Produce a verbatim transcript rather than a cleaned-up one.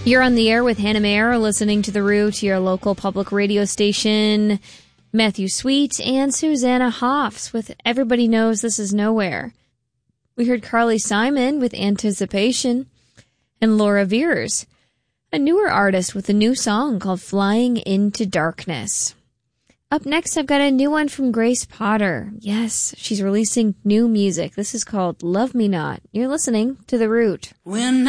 You're on the air with Hannah Mayer, listening to The Root, your local public radio station. Matthew Sweet and Susanna Hoffs with Everybody Knows This Is Nowhere. We heard Carly Simon with Anticipation and Laura Veers, a newer artist with a new song called Flying Into Darkness. Up next, I've got a new one from Grace Potter. Yes, she's releasing new music. This is called Love Me Not. You're listening to The Root. When